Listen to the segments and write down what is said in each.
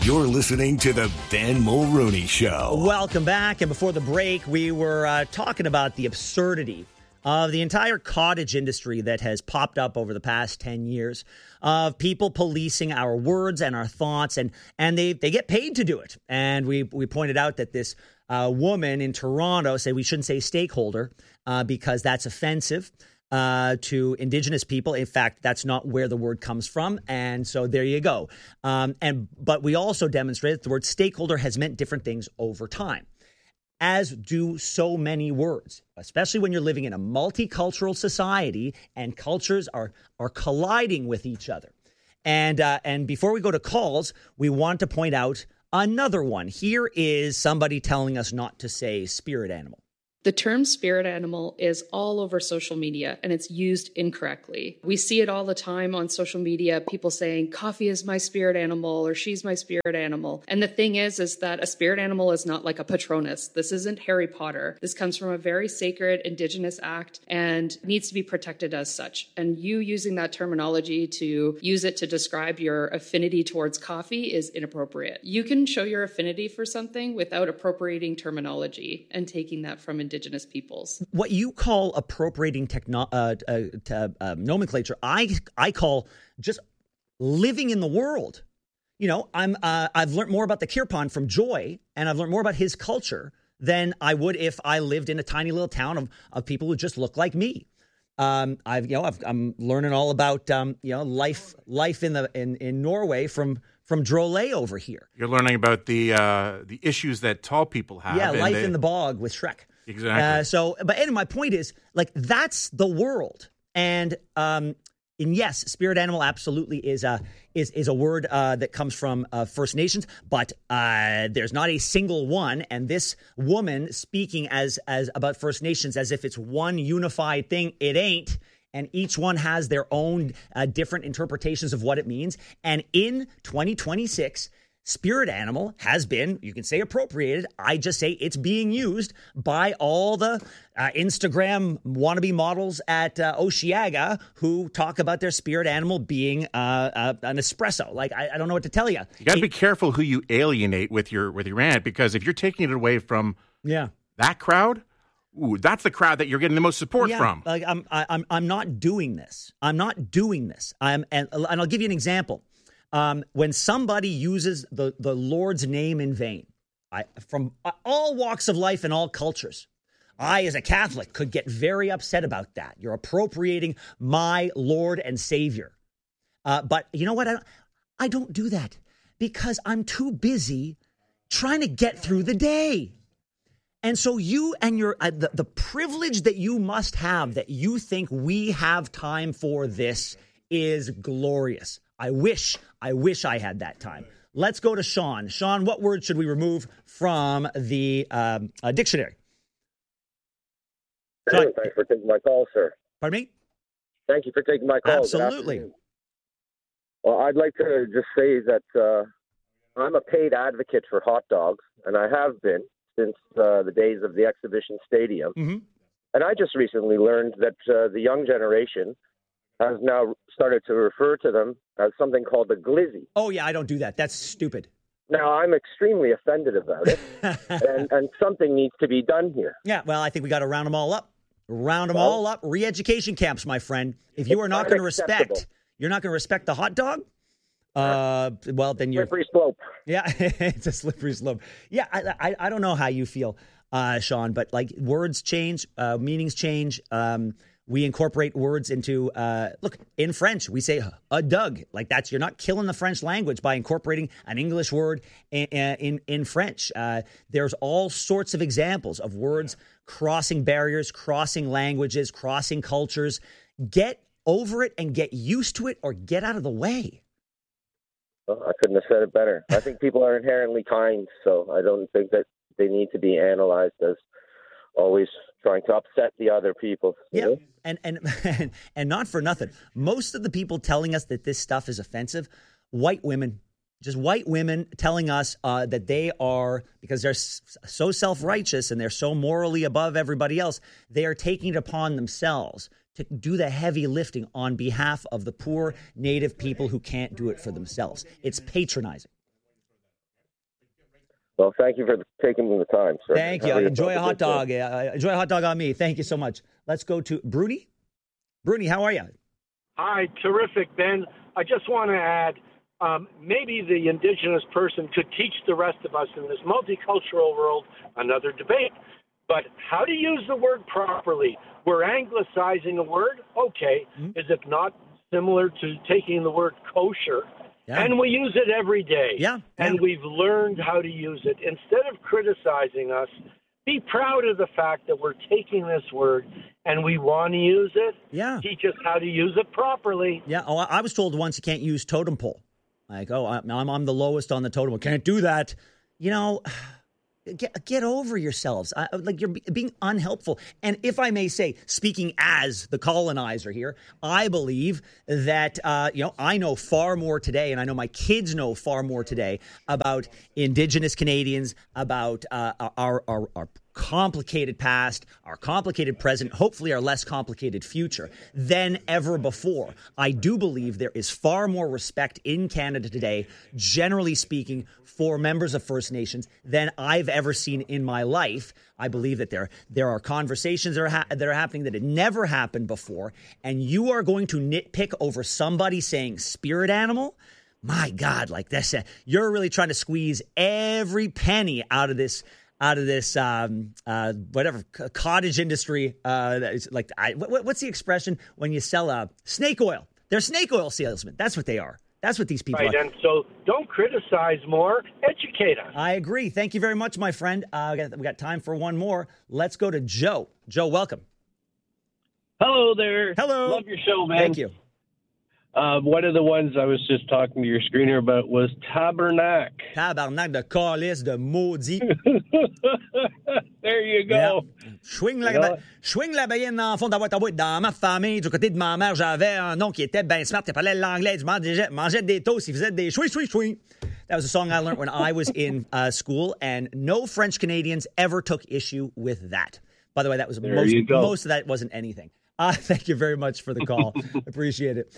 You're listening to the Ben Mulrooney Show. Welcome back. And before the break, we were talking about the absurdity of the entire cottage industry that has popped up over the past 10 years of people policing our words and our thoughts, and they get paid to do it. And we pointed out that this woman in Toronto said we shouldn't say stakeholder because that's offensive to Indigenous people. In fact, that's not where the word comes from. And so there you go. But we also demonstrated that the word stakeholder has meant different things over time, as do so many words, especially when you're living in a multicultural society and cultures are colliding with each other. And before we go to calls, we want to point out another one. Here is somebody telling us not to say spirit animal. The term spirit animal is all over social media and it's used incorrectly. We see it all the time on social media, people saying coffee is my spirit animal or she's my spirit animal. And the thing is that a spirit animal is not like a Patronus. This isn't Harry Potter. This comes from a very sacred Indigenous act and needs to be protected as such. And you using that terminology to use it to describe your affinity towards coffee is inappropriate. You can show your affinity for something without appropriating terminology and taking that from Indigenous peoples. What you call appropriating nomenclature, I call just living in the world. You know, I've learned more about the Kirpan from Joy, and I've learned more about his culture than I would if I lived in a tiny little town of people who just look like me. I'm learning all about life in Norway from Drolet over here. You're learning about the issues that tall people have. Yeah, life in the bog with Shrek. Exactly. But anyway, my point is, like, that's the world, and yes, spirit animal absolutely is a word that comes from First Nations, but there's not a single one. And this woman speaking as about First Nations as if it's one unified thing, it ain't. And each one has their own different interpretations of what it means. And in 2026. Spirit animal has been, you can say appropriated. I just say it's being used by all the Instagram wannabe models at Osheaga who talk about their spirit animal being an espresso. Like, I don't know what to tell you. You got to be careful who you alienate with your rant, because if you're taking it away from that crowd, that's the crowd that you're getting the most support from. Like, I'm not doing this. And I'll give you an example. When somebody uses the Lord's name in vain, from all walks of life and all cultures, I, as a Catholic, could get very upset about that. You're appropriating my Lord and Savior. But you know what? I don't do that because I'm too busy trying to get through the day. And so you and your the privilege that you must have, that you think we have time for this, is glorious. I wish I had that time. Let's go to Sean. Sean, what word should we remove from the dictionary? Sean, thanks for taking my call, sir. Pardon me? Thank you for taking my call. Absolutely. Well, I'd like to just say that I'm a paid advocate for hot dogs, and I have been since the days of the Exhibition Stadium. Mm-hmm. And I just recently learned that the young generation has now started to refer to them as something called the glizzy. Oh, yeah, I don't do that. That's stupid. Now, I'm extremely offended about it, and something needs to be done here. Yeah, well, I think we got to round them all up. Round them all up. Re-education camps, my friend. If you are not going to respect, you're not going to respect the hot dog, well, then you're... Slippery slope. Yeah, it's a slippery slope. Yeah, I don't know how you feel, Sean, but like words change, meanings change. We incorporate words into, look, in French, we say a dug. Like that's, you're not killing the French language by incorporating an English word in French. There's all sorts of examples of words crossing barriers, crossing languages, crossing cultures. Get over it and get used to it, or get out of the way. Well, I couldn't have said it better. I think people are inherently kind, so I don't think that they need to be analyzed as always trying to upset the other people. Yeah, and not for nothing. Most of the people telling us that this stuff is offensive, white women, just white women telling us that they are, because they're so self-righteous and they're so morally above everybody else, they are taking it upon themselves to do the heavy lifting on behalf of the poor Native people who can't do it for themselves. It's patronizing. Well, thank you for taking the time, sir. Thank you. Enjoy a hot dog. Enjoy a hot dog on me. Thank you so much. Let's go to Bruni. Bruni, how are you? Hi, terrific, Ben. I just want to add, maybe the indigenous person could teach the rest of us in this multicultural world another debate. But how to use the word properly? We're anglicizing a word. Okay. Is it not similar to taking the word kosher? Yeah. And we use it every day. Yeah. And we've learned how to use it. Instead of criticizing us, be proud of the fact that we're taking this word and we want to use it. Yeah. Teach us how to use it properly. Yeah. Oh, I was told once you can't use totem pole. Like, I'm the lowest on the totem pole. Can't do that. You know, get over yourselves. Like, you're being unhelpful. And if I may say, speaking as the colonizer here, I believe that, I know far more today, and I know my kids know far more today about Indigenous Canadians, about our complicated past, our complicated present, hopefully our less complicated future than ever before. I do believe there is far more respect in Canada today, generally speaking, for members of First Nations than I've ever seen in my life. I believe that there are conversations that are happening that had never happened before, and you are going to nitpick over somebody saying spirit animal. My God, like this, you're really trying to squeeze every penny out of this whatever cottage industry. What's the expression when you sell snake oil? They're snake oil salesmen. That's what they are. That's what these people are. And so don't criticize more, educate us. I agree. Thank you very much, my friend. We got time for one more. Let's go to Joe. Joe, welcome. Hello there. Hello. Love your show, man. Thank you. One of the ones I was just talking to your screener about was Tabernac. Tabarnak de calice de maudit. There you go. Yeah. Schwing la baïenne dans le fond de ta boîte. Dans ma famille, du côté de ma mère, j'avais un oncle qui était bien smart. Il parlait l'anglais. Il mangeait des toasts. Il faisait des chouing. That was a song I learned when I was in school, and no French Canadians ever took issue with that. By the way, that was most of that wasn't anything. Thank you very much for the call. Appreciate it.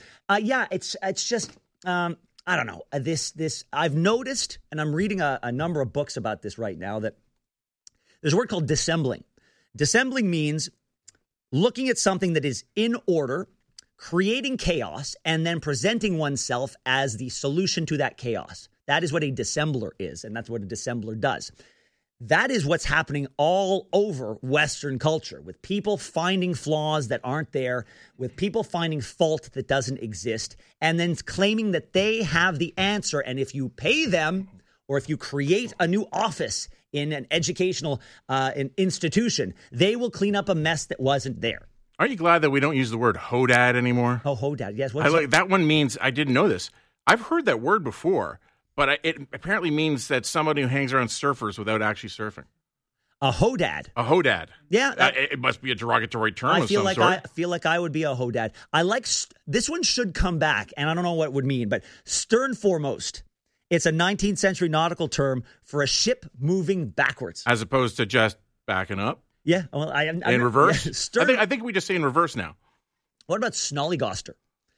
It's just, I don't know. This I've noticed, and I'm reading a number of books about this right now, that there's a word called dissembling. Dissembling means looking at something that is in order, creating chaos, and then presenting oneself as the solution to that chaos. That is what a dissembler is, and that's what a dissembler does. That is what's happening all over Western culture, with people finding flaws that aren't there, with people finding fault that doesn't exist, and then claiming that they have the answer. And if you pay them, or if you create a new office in an educational an institution, they will clean up a mess that wasn't there. Aren't you glad that we don't use the word hodad anymore? Oh, hodad, yes. That one means, I didn't know this. I've heard that word before. But it apparently means that somebody who hangs around surfers without actually surfing. A hodad. A hodad. Yeah. It must be a derogatory term of some sort. I feel like I would be a hodad. I like this one should come back, and I don't know what it would mean, but stern foremost. It's a 19th century nautical term for a ship moving backwards. As opposed to just backing up? Yeah. Well, in reverse? Yeah, I think we just say in reverse now. What about snollygoster?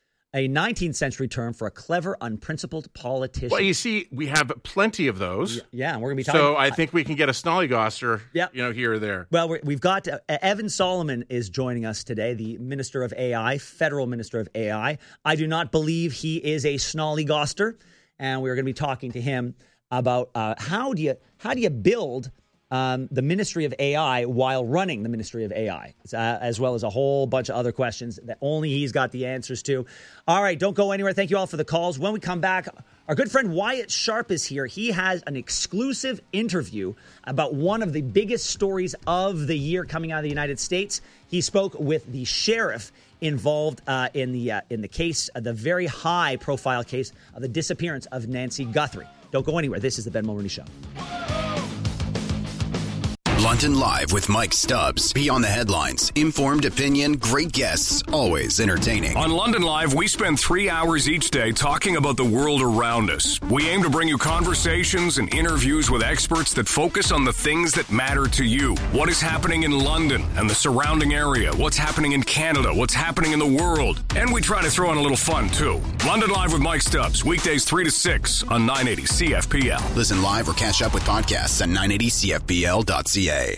A 19th century term for a clever, unprincipled politician. Well, you see, we have plenty of those. Yeah, and we're going to be talking. So I think we can get a snollygoster, here or there. Well, we've got Evan Solomon is joining us today, the Minister of AI, Federal Minister of AI. I do not believe he is a snollygoster, and we're going to be talking to him about how do you build the Ministry of AI while running the Ministry of AI, as well as a whole bunch of other questions that only he's got the answers to. All right, don't go anywhere. Thank you all for the calls. When we come back, our good friend Wyatt Sharp is here. He has an exclusive interview about one of the biggest stories of the year coming out of the United States. He spoke with the sheriff involved in the case, the very high-profile case of the disappearance of Nancy Guthrie. Don't go anywhere. This is the Ben Mulroney Show. London Live with Mike Stubbs. Beyond the headlines, informed opinion, great guests, always entertaining. On London Live, we spend 3 hours each day talking about the world around us. We aim to bring you conversations and interviews with experts that focus on the things that matter to you. What is happening in London and the surrounding area? What's happening in Canada? What's happening in the world? And we try to throw in a little fun, too. London Live with Mike Stubbs, weekdays 3 to 6 on 980 CFPL. Listen live or catch up with podcasts at 980CFPL.ca.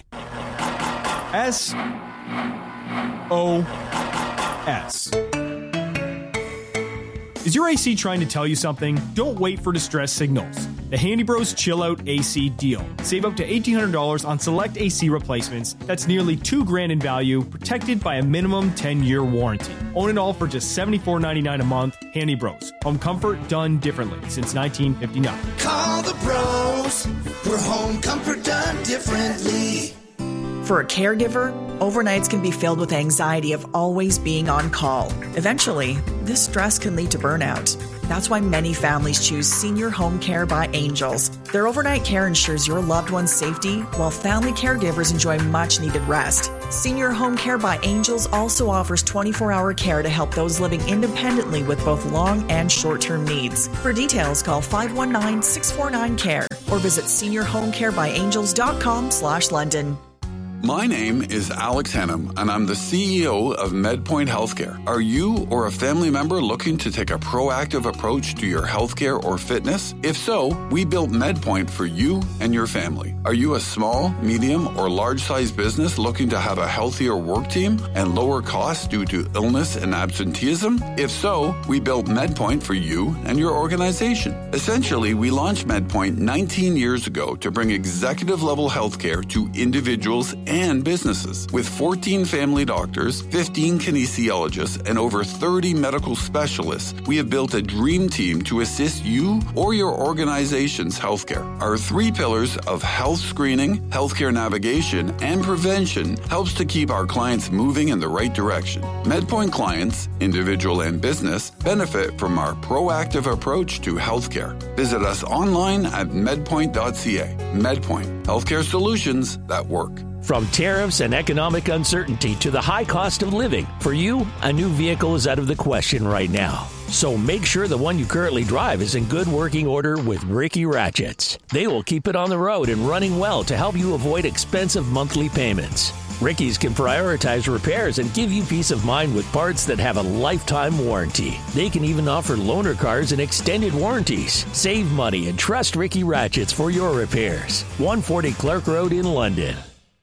SOS. Is your AC trying to tell you something? Don't wait for distress signals. The Handy Bros Chill Out AC deal. Save up to $1,800 on select AC replacements. That's nearly $2,000 in value, protected by a minimum 10-year warranty. Own it all for just $74.99 a month. Handy Bros. Home comfort done differently since 1959. Call the bros for home comfort done differently. For a caregiver, overnights can be filled with anxiety of always being on call. Eventually, this stress can lead to burnout. That's why many families choose Senior Home Care by Angels. Their overnight care ensures your loved one's safety, while family caregivers enjoy much-needed rest. Senior Home Care by Angels also offers 24-hour care to help those living independently with both long and short-term needs. For details, call 519-649-CARE or visit seniorhomecarebyangels.com/London. My name is Alex Hannum, and I'm the CEO of MedPoint Healthcare. Are you or a family member looking to take a proactive approach to your healthcare or fitness? If so, we built MedPoint for you and your family. Are you a small, medium, or large-sized business looking to have a healthier work team and lower costs due to illness and absenteeism? If so, we built MedPoint for you and your organization. Essentially, we launched MedPoint 19 years ago to bring executive-level healthcare to individuals and businesses. With 14 family doctors, 15 kinesiologists, and over 30 medical specialists, we have built a dream team to assist you or your organization's healthcare. Our 3 pillars of health screening, healthcare navigation, and prevention helps to keep our clients moving in the right direction. MedPoint clients, individual and business, benefit from our proactive approach to healthcare. Visit us online at medpoint.ca. MedPoint, healthcare solutions that work. From tariffs and economic uncertainty to the high cost of living, for you, a new vehicle is out of the question right now. So make sure the one you currently drive is in good working order with Ricky Ratchets. They will keep it on the road and running well to help you avoid expensive monthly payments. Ricky's can prioritize repairs and give you peace of mind with parts that have a lifetime warranty. They can even offer loaner cars and extended warranties. Save money and trust Ricky Ratchets for your repairs. 140 Clark Road in London.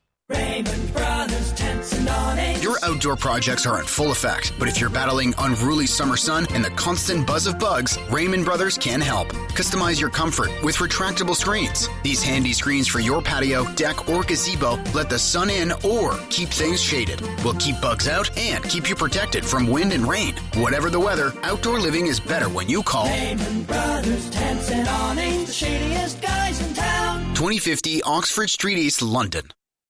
Raymond Brothers Tents and Awnings. Your outdoor projects are in full effect, but if you're battling unruly summer sun and the constant buzz of bugs, Raymond Brothers can help. Customize your comfort with retractable screens. These handy screens for your patio, deck, or gazebo let the sun in or keep things shaded. We'll keep bugs out and keep you protected from wind and rain. Whatever the weather, outdoor living is better when you call Raymond Brothers Tents and Awnings, the shadiest guys in town. 2050 Oxford Street East, London.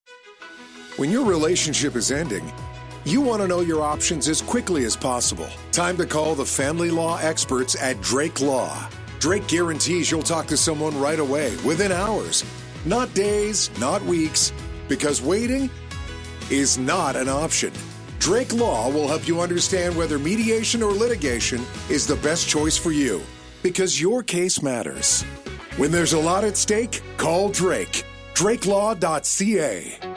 When your relationship is ending, you want to know your options as quickly as possible. Time to call the family law experts at Drake Law. Drake guarantees you'll talk to someone right away, within hours. Not days, not weeks, because waiting is not an option. Drake Law will help you understand whether mediation or litigation is the best choice for you, because your case matters. When there's a lot at stake, call Drake. DrakeLaw.ca.